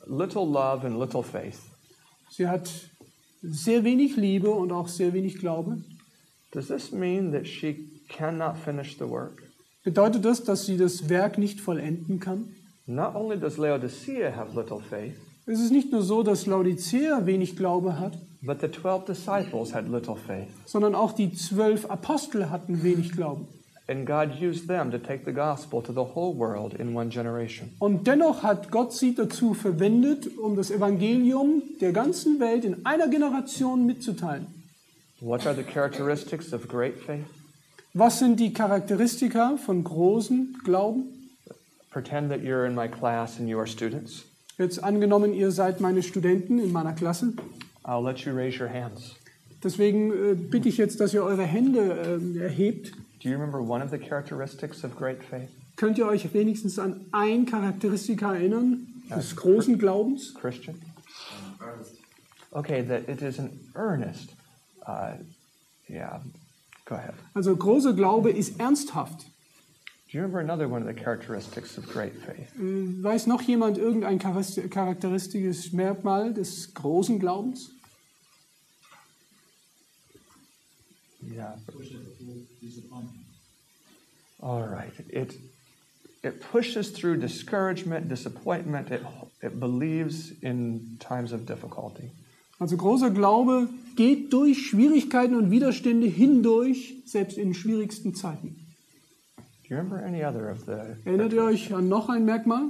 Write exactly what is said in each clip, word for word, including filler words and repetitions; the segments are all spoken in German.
little love and little faith. Sie hat sehr wenig Liebe und auch sehr wenig Glaube. Does this mean that she cannot finish the work? Bedeutet das, dass sie das Werk nicht vollenden kann? Not only does Laodicea have little faith, Es ist nicht nur so, dass Laodicea wenig Glaube hat, but the twelve disciples had little faith. sondern auch die zwölf Apostel hatten wenig Glauben. And God used them to take the gospel to the whole world in one generation. Und dennoch hat Gott sie dazu verwendet, um das Evangelium der ganzen Welt in einer Generation mitzuteilen. What are the characteristics of great faith? Was sind die Charakteristika von großem Glauben? Pretend that you're in my class and you are students. Jetzt angenommen, ihr seid meine Studenten in meiner Klasse. I'll let you raise your hands. Deswegen äh, bitte ich jetzt, dass ihr eure Hände äh, erhebt. Do you remember one of the characteristics of great faith? Könnt ihr euch wenigstens an ein Charakteristika erinnern des großen Glaubens? Christian? Okay, that it is an earnest. Uh, yeah, go ahead. Also großer Glaube ist ernsthaft. Do you remember another one of the characteristics of great faith? Äh, weiß noch jemand irgendein charakteristisches Merkmal des großen Glaubens? Yeah. All right. It it pushes through discouragement, disappointment. It it believes in times of difficulty. Also großer Glaube geht durch Schwierigkeiten und Widerstände hindurch, selbst in schwierigsten Zeiten. Do you remember any other of the? Erinnert ihr euch an noch ein Merkmal?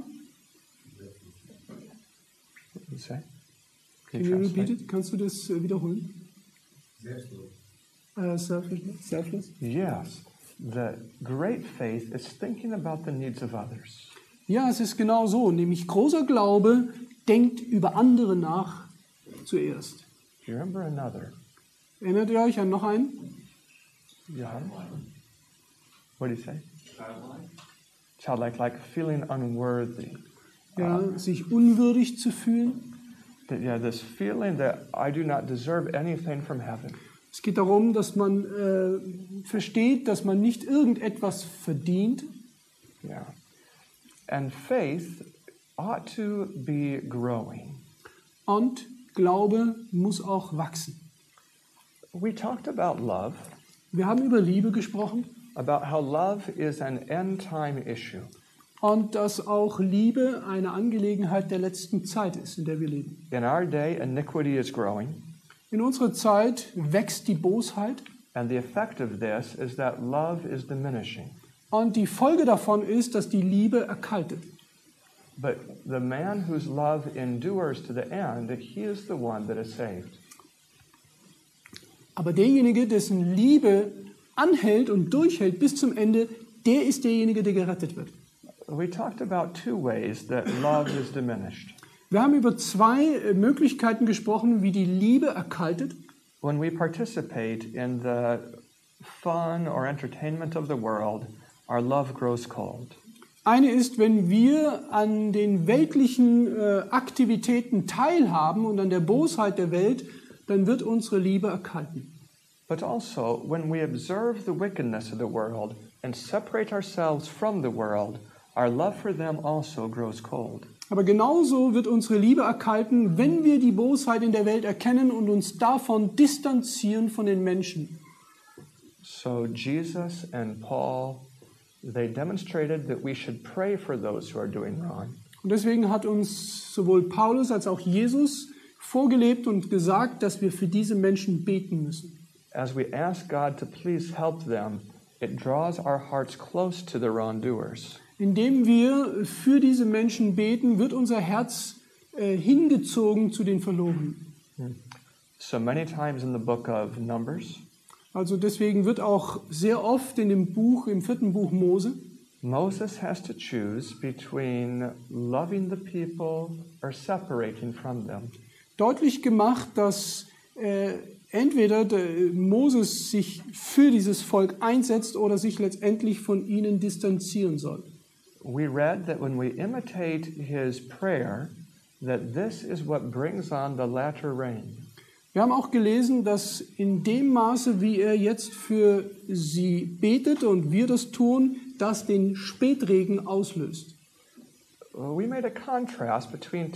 What did you say? Can you repeat it? Kannst du das äh, wiederholen? Selbstlos. Uh, selfless. selfless. Yes. The great faith is thinking about the needs of others. Ja, es ist genau so. Nämlich großer Glaube denkt über andere nach zuerst. Do you remember another? Erinnert ihr euch an noch einen? Yeah. What do you say? Childlike, like feeling unworthy. Ja, sich unwürdig zu fühlen. That, yeah, this feeling that I do not deserve anything from heaven. Es geht darum, dass man äh, versteht, dass man nicht irgendetwas verdient. Yeah. And faith ought to be growing. Und Glaube muss auch wachsen. We talked about love, Wir haben über Liebe gesprochen about how love is an end-time issue. und dass auch Liebe eine Angelegenheit der letzten Zeit ist, in der wir leben. In our day, iniquity is growing, In unserer Zeit wächst die Bosheit and the effect of this is that love is diminishing. und die Folge davon ist, dass die Liebe erkaltet. But the man whose love endures to the end, he is the one that is saved. Aber derjenige, dessen Liebe anhält und durchhält bis zum Ende, der ist derjenige, der gerettet wird. We talked about two ways that love is diminished. Wir haben über zwei Möglichkeiten gesprochen, wie die Liebe erkaltet. When we participate in the fun or entertainment of the world, our love grows cold. Eine ist, wenn wir an den weltlichen äh, Aktivitäten teilhaben und an der Bosheit der Welt, dann wird unsere Liebe erkalten. But also, when we observe the wickedness of the world and separate ourselves from the world, our love for them also grows cold. Aber genauso wird unsere Liebe erkalten, wenn wir die Bosheit in der Welt erkennen und uns davon distanzieren von den Menschen. So Jesus and Paul, they demonstrated that we should pray for those who are doing wrong. Und deswegen hat uns sowohl Paulus als auch Jesus vorgelebt und gesagt, dass wir für diese Menschen beten müssen. As we ask God to please help them, it draws our hearts close to the wrongdoers. Indem wir für diese Menschen beten, wird unser Herz äh, hingezogen zu den Verlorenen. So many times in the book of Numbers, Also deswegen wird auch sehr oft in dem Buch, im vierten Buch Mose, Moses has to choose between loving the people or separating from them. deutlich gemacht, dass äh, entweder der, Moses sich für dieses Volk einsetzt oder sich letztendlich von ihnen distanzieren soll. We read that when we imitate his prayer, that this is what brings on the latter rain. Wir haben auch gelesen, dass in dem Maße, wie er jetzt für sie betet und wir das tun, das den Spätregen auslöst. We made a contrast between